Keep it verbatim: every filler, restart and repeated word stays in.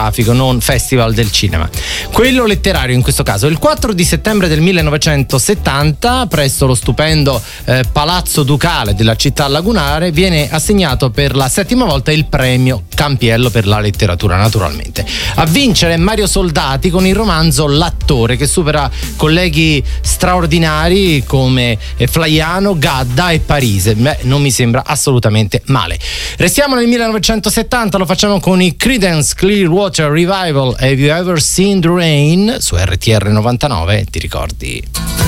cinematografico, non festival del cinema. Quello letterario in questo caso. Il quattro di settembre del millenovecentosettanta, presso lo stupendo eh, Palazzo Ducale della città lagunare, viene assegnato per la settima volta il premio Campiello per la letteratura, naturalmente. A vincere Mario Soldati con il romanzo L'attore, che supera colleghi straordinari come Flaiano, Gadda e Parise. Beh, non mi sembra assolutamente male. Restiamo nel millenovecentosettanta, lo facciamo con i Creedence Clearwater Revival. Have You Ever Seen the Rain? Su R T R novantanove, ti ricordi?